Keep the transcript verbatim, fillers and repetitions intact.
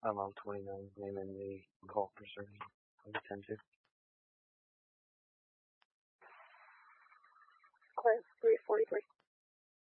I'm on twenty-nine, name in the call for service. I'll attend to. Class three forty-three.